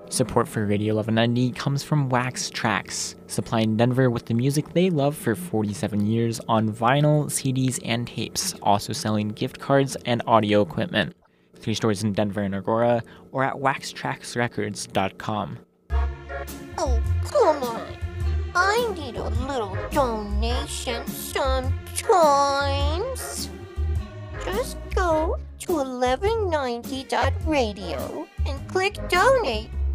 Support for Radio 1190 comes from Wax Trax, supplying Denver with the music they love for 47 years on vinyl, CDs, and tapes, also selling gift cards and audio equipment. 3 stores in Denver and Aurora, or at waxtraxrecords.com. Oh, come on. I need a little donation sometimes. Just go to 1190.radio and click donate